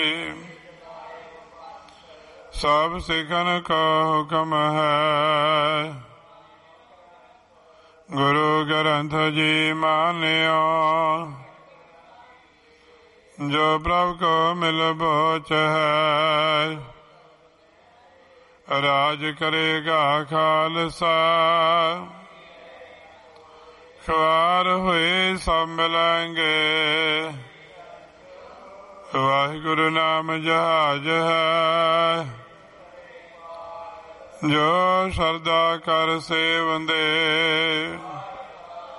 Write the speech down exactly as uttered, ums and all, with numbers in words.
ਸਭ ਸਿੱਖਣ ਕੋ ਹੁਕਮ ਹੈ। ਗੁਰੂ ਗ੍ਰੰਥ ਜੀ ਮਾਨਿਓ, ਜੋ ਪ੍ਰਭ ਕੋ ਮਿਲ ਬੋਚ ਹੈ। ਰਾਜ ਕਰੇਗਾ ਖਾਲਸਾ, ਖੁਆਰ ਹੋਏ ਸਭ ਮਿਲਾਂਗੇ। ਵਾਹਿਗੁਰੂ ਨਾਮ ਜਹਾਜ ਹੈ, ਜੋ ਸ਼ਰਧਾ ਕਰ ਸੇਵੰਦੇ।